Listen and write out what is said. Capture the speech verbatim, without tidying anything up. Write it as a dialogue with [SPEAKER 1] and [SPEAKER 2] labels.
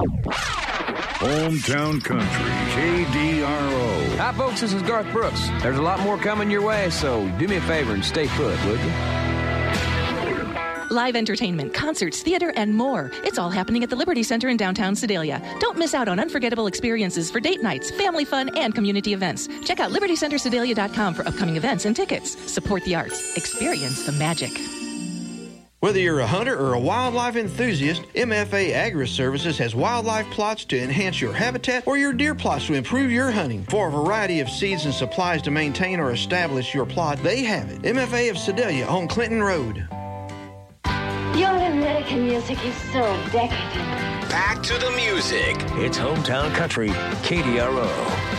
[SPEAKER 1] Hometown Country, K D R O.
[SPEAKER 2] Hi, folks. This is Garth Brooks. There's a lot more coming your way, so do me a favor and stay put, would you?
[SPEAKER 3] Live entertainment, concerts, theater, and more. It's all happening at the Liberty Center in downtown Sedalia. Don't miss out on unforgettable experiences for date nights, family fun, and community events. Check out liberty center sedalia dot com for upcoming events and tickets. Support the arts. Experience the magic.
[SPEAKER 4] Whether you're a hunter or a wildlife enthusiast, M F A Agri-Services has wildlife plots to enhance your habitat or your deer plots to improve your hunting. For a variety of seeds and supplies to maintain or establish your plot, they have it. M F A of Sedalia on Clinton Road.
[SPEAKER 5] Your American music is so decadent.
[SPEAKER 6] Back to the music. It's Hometown Country, K D R O.